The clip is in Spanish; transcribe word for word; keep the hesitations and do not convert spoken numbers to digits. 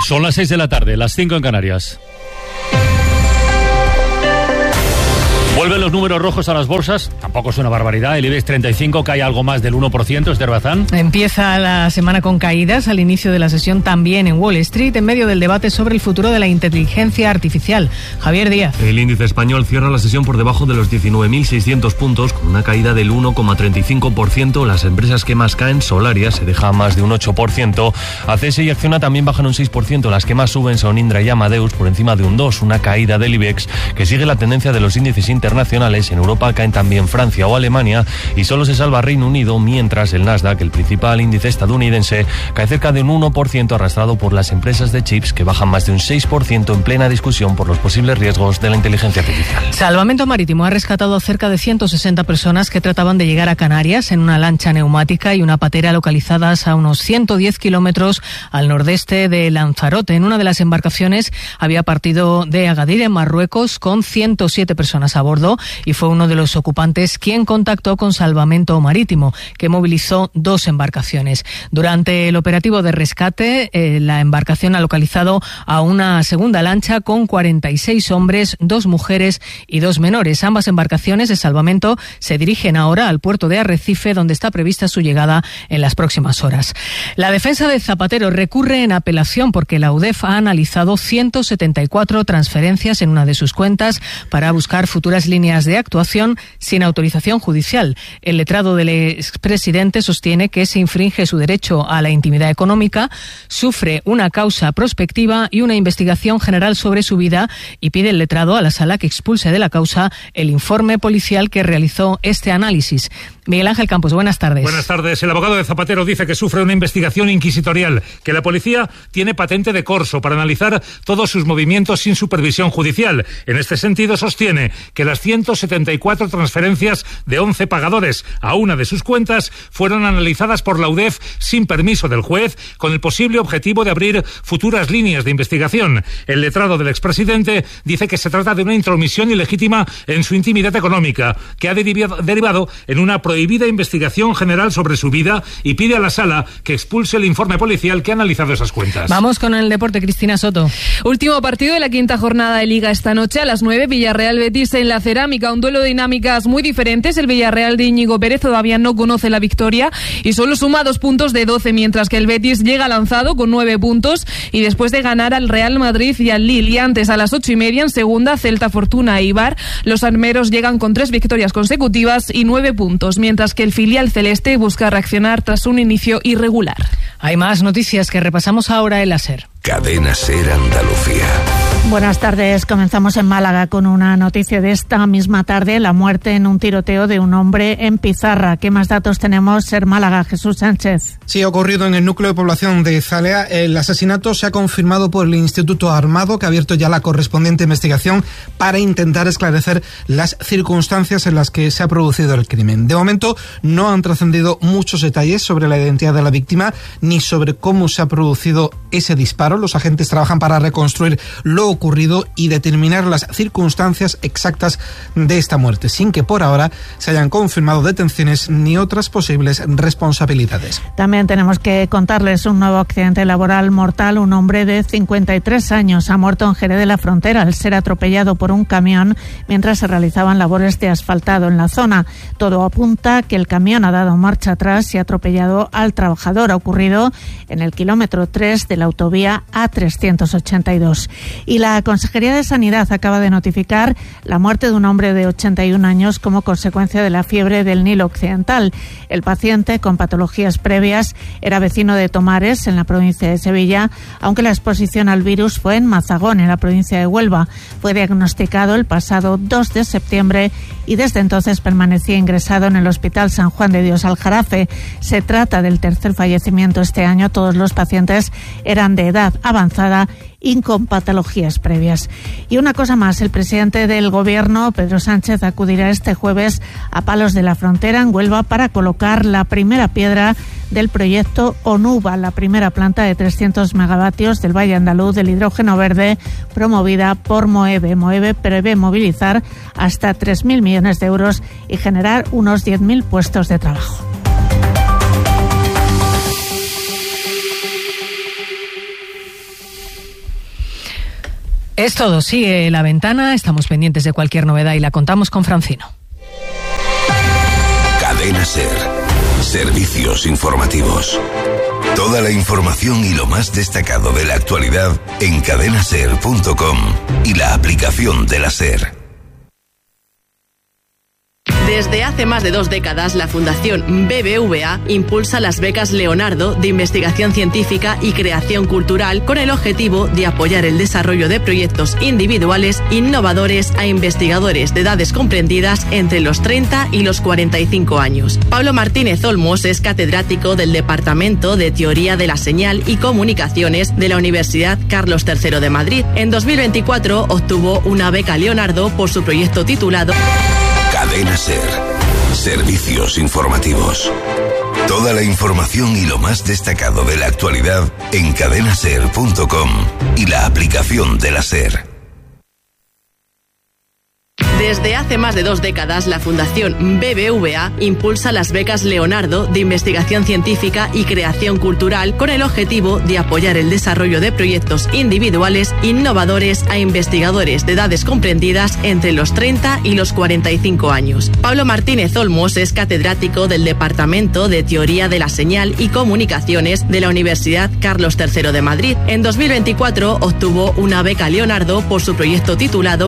Son las seis de la tarde, las cinco en Canarias. Vuelven los números rojos a las bolsas, tampoco es una barbaridad. El IBEX treinta y cinco cae algo más del uno por ciento, Esther Bazán. Empieza la semana con caídas al inicio de la sesión también en Wall Street, en medio del debate sobre el futuro de la inteligencia artificial. Javier Díaz. El índice español cierra la sesión por debajo de los diecinueve mil seiscientos puntos, con una caída del uno coma treinta y cinco por ciento. Las empresas que más caen, Solaria, se deja más de un ocho por ciento. A C S y Acciona también bajan un seis por ciento. Las que más suben son Indra y Amadeus, por encima de un dos por ciento. Una caída del IBEX que sigue la tendencia de los índices internacionales. En Europa caen también Francia o Alemania y solo se salva Reino Unido, mientras el Nasdaq, el principal índice estadounidense, cae cerca de un uno por ciento, arrastrado por las empresas de chips que bajan más de un seis por ciento en plena discusión por los posibles riesgos de la inteligencia artificial. Salvamento Marítimo ha rescatado a cerca de ciento sesenta personas que trataban de llegar a Canarias en una lancha neumática y una patera localizadas a unos ciento diez kilómetros al nordeste de Lanzarote. En una de las embarcaciones había partido de Agadir, en Marruecos, con ciento siete personas a bordo, y fue uno de los ocupantes quien contactó con Salvamento Marítimo, que movilizó dos embarcaciones. Durante el operativo de rescate, eh, la embarcación ha localizado a una segunda lancha con cuarenta y seis hombres, dos mujeres y dos menores. Ambas embarcaciones de salvamento se dirigen ahora al puerto de Arrecife, donde está prevista su llegada en las próximas horas. La defensa de Zapatero recurre en apelación porque la U D E F ha analizado ciento setenta y cuatro transferencias en una de sus cuentas para buscar futuras líneas de actuación sin autorización judicial. El letrado del expresidente sostiene que se infringe su derecho a la intimidad económica, sufre una causa prospectiva y una investigación general sobre su vida, y pide el letrado a la sala que expulse de la causa el informe policial que realizó este análisis. Miguel Ángel Campos, buenas tardes. Buenas tardes. El abogado de Zapatero dice que sufre una investigación inquisitorial, que la policía tiene patente de corso para analizar todos sus movimientos sin supervisión judicial. En este sentido, sostiene que las ciento setenta y cuatro transferencias de once pagadores a una de sus cuentas fueron analizadas por la U D E F sin permiso del juez, con el posible objetivo de abrir futuras líneas de investigación. El letrado del expresidente dice que se trata de una intromisión ilegítima en su intimidad económica, que ha derivado, derivado en una prohibida investigación general sobre su vida, y pide a la sala que expulse el informe policial que ha analizado esas cuentas. Vamos con el deporte, Cristina Soto. Último partido de la quinta jornada de Liga esta noche a las nueve, Villarreal-Betis en la Cerámica, un duelo de dinámicas muy diferentes. El Villarreal de Íñigo Pérez todavía no conoce la victoria y solo suma dos puntos de doce, mientras que el Betis llega lanzado con nueve puntos y después de ganar al Real Madrid y al Lille. Y antes, a las ocho y media, en segunda, Celta, Fortuna e Eibar. Los armeros llegan con tres victorias consecutivas y nueve puntos, mientras que el filial celeste busca reaccionar tras un inicio irregular. Hay más noticias que repasamos ahora en la SER. Cadena SER Andalucía. Buenas tardes. Comenzamos en Málaga con una noticia de esta misma tarde: la muerte en un tiroteo de un hombre en Pizarra. ¿Qué más datos tenemos, SER Málaga? Jesús Sánchez. Sí, ha ocurrido en el núcleo de población de Zalea. El asesinato se ha confirmado por el Instituto Armado, que ha abierto ya la correspondiente investigación para intentar esclarecer las circunstancias en las que se ha producido el crimen. De momento no han trascendido muchos detalles sobre la identidad de la víctima ni sobre cómo se ha producido ese disparo. Los agentes trabajan para reconstruir lo ocurrido y determinar las circunstancias exactas de esta muerte, sin que por ahora se hayan confirmado detenciones ni otras posibles responsabilidades. También tenemos que contarles un nuevo accidente laboral mortal. Un hombre de cincuenta y tres años ha muerto en Jerez de la Frontera al ser atropellado por un camión mientras se realizaban labores de asfaltado en la zona. Todo apunta a que el camión ha dado marcha atrás y ha atropellado al trabajador. Ha ocurrido en el kilómetro tres de la autovía A trescientos ochenta y dos. Y la Consejería de Sanidad acaba de notificar la muerte de un hombre de ochenta y un años como consecuencia de la fiebre del Nilo Occidental. El paciente, con patologías previas, era vecino de Tomares, en la provincia de Sevilla, aunque la exposición al virus fue en Mazagón, en la provincia de Huelva. Fue diagnosticado el pasado dos de septiembre y desde entonces permanecía ingresado en el Hospital San Juan de Dios Aljarafe. Se trata del tercer fallecimiento este año. Todos los pacientes eran de edad avanzada y con patologías previas. Y una cosa más, el presidente del Gobierno, Pedro Sánchez, acudirá este jueves a Palos de la Frontera, en Huelva, para colocar la primera piedra del proyecto ONUVA, la primera planta de trescientos megavatios del Valle Andaluz del hidrógeno verde, promovida por Moeve. Moeve prevé movilizar hasta tres mil millones de euros y generar unos diez mil puestos de trabajo. Es todo, sigue La Ventana, estamos pendientes de cualquier novedad y la contamos con Francino. Cadena SER. Servicios informativos. Toda la información y lo más destacado de la actualidad en cadena ser punto com y la aplicación de la SER. Desde hace más de dos décadas, la Fundación B B V A impulsa las becas Leonardo de investigación científica y creación cultural con el objetivo de apoyar el desarrollo de proyectos individuales innovadores a investigadores de edades comprendidas entre los treinta y los cuarenta y cinco años. Pablo Martínez Olmos es catedrático del Departamento de Teoría de la Señal y Comunicaciones de la Universidad Carlos tercero de Madrid. En dos mil veinticuatro obtuvo una beca Leonardo por su proyecto titulado Cadena SER. Servicios informativos. Toda la información y lo más destacado de la actualidad en cadena ser punto com y la aplicación de la SER. Desde hace más de dos décadas, la Fundación B B V A impulsa las becas Leonardo de investigación científica y creación cultural con el objetivo de apoyar el desarrollo de proyectos individuales innovadores a investigadores de edades comprendidas entre los treinta y los cuarenta y cinco años. Pablo Martínez Olmos es catedrático del Departamento de Teoría de la Señal y Comunicaciones de la Universidad Carlos tercero de Madrid. En dos mil veinticuatro obtuvo una beca Leonardo por su proyecto titulado